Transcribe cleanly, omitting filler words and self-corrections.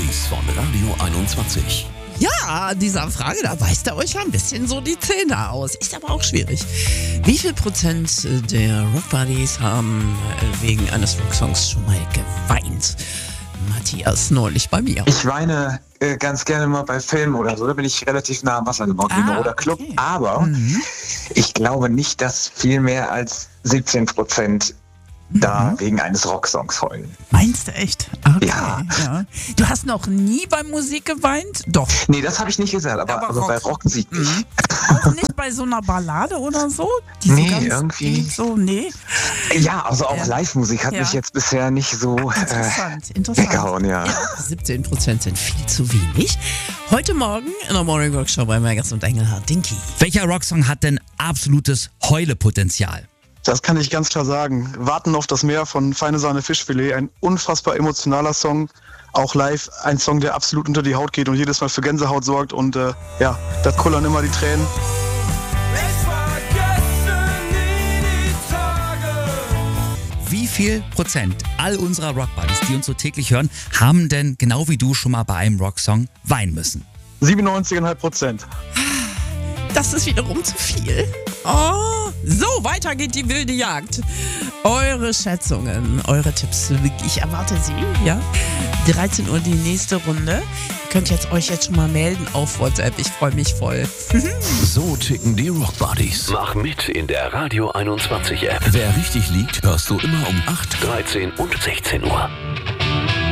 Buddies von Radio 21. Ja, an dieser Frage, da beißt er euch ein bisschen so die Zähne aus. Ist aber auch schwierig. Wie viel Prozent der Rock Buddies haben wegen eines Rocksongs schon mal geweint? Matthias, neulich bei mir. Ich weine ganz gerne mal bei Filmen oder so. Da bin ich relativ nah am Wasser gebaut, wie Roter Club. Okay. Aber ich glaube nicht, dass viel mehr als 17% da wegen eines Rocksongs heulen. Meinst du echt? Okay, ja. Du hast noch nie bei Musik geweint? Doch. Nee, das habe ich nicht gesagt, aber bei Rockmusik nicht. Auch nicht bei so einer Ballade oder so? Die nee, so ganz irgendwie. So, nee. Ja, also auch Live-Musik hat mich jetzt bisher nicht so interessant. weggehauen, ja. 17% sind viel zu wenig. Heute Morgen in der Morning Rock Show bei Mergers und Engelhardt, Dinky. Welcher Rocksong hat denn absolutes Heulepotenzial? Das kann ich ganz klar sagen. Warten auf das Meer von Feine Sahne Fischfilet. Ein unfassbar emotionaler Song. Auch live ein Song, der absolut unter die Haut geht und jedes Mal für Gänsehaut sorgt. Und da kullern immer die Tränen. Wie viel Prozent all unserer Rockbuddies, die uns so täglich hören, haben denn genau wie du schon mal bei einem Rocksong weinen müssen? 97,5%. Das ist wiederum zu viel. Oh, so, weiter geht die wilde Jagd. Eure Schätzungen, eure Tipps, ich erwarte sie, ja. 13 Uhr die nächste Runde. Ihr könnt euch jetzt schon mal melden auf WhatsApp, ich freue mich voll. So ticken die Rock Buddies. Mach mit in der Radio 21 App. Wer richtig liegt, hörst du immer um 8, 13 und 16 Uhr.